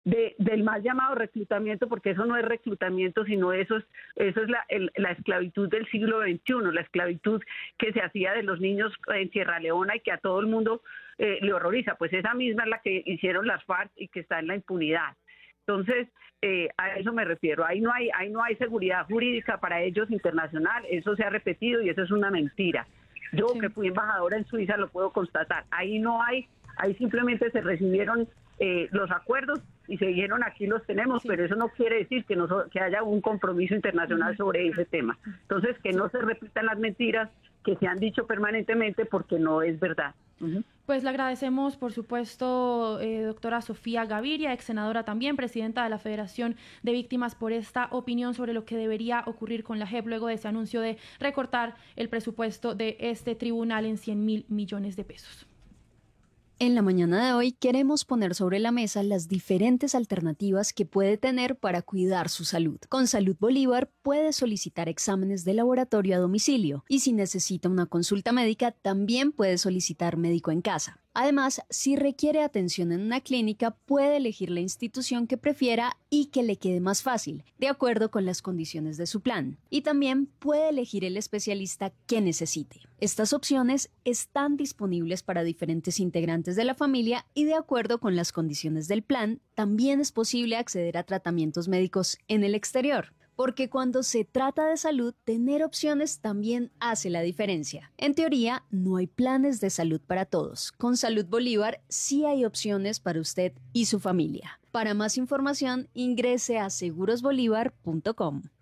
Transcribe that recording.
del mal llamado reclutamiento, porque eso no es reclutamiento, sino eso es la esclavitud del siglo XXI, la esclavitud que se hacía de los niños en Sierra Leona y que a todo el mundo le horroriza. Pues esa misma es la que hicieron las FARC y que está en la impunidad. Entonces, a eso me refiero. Ahí no hay seguridad jurídica para ellos internacional. Eso se ha repetido y eso es una mentira. Yo, Sí. que fui embajadora en Suiza, lo puedo constatar. Ahí no hay, ahí simplemente se recibieron los acuerdos y se dijeron aquí los tenemos, Sí. pero eso no quiere decir que haya un compromiso internacional sobre ese tema. Entonces, que no se repitan las mentiras que se han dicho permanentemente, porque no es verdad. Pues le agradecemos, por supuesto, doctora Sofía Gaviria, ex senadora también, presidenta de la Federación de Víctimas, por esta opinión sobre lo que debería ocurrir con la JEP luego de ese anuncio de recortar el presupuesto de este tribunal en 100.000 millones de pesos. En la mañana de hoy queremos poner sobre la mesa las diferentes alternativas que puede tener para cuidar su salud. Con Salud Bolívar puede solicitar exámenes de laboratorio a domicilio y si necesita una consulta médica también puede solicitar médico en casa. Además, si requiere atención en una clínica, puede elegir la institución que prefiera y que le quede más fácil, de acuerdo con las condiciones de su plan. Y también puede elegir el especialista que necesite. Estas opciones están disponibles para diferentes integrantes de la familia y de acuerdo con las condiciones del plan, también es posible acceder a tratamientos médicos en el exterior. Porque cuando se trata de salud, tener opciones también hace la diferencia. En teoría, no hay planes de salud para todos. Con Salud Bolívar sí hay opciones para usted y su familia. Para más información, ingrese a segurosbolívar.com.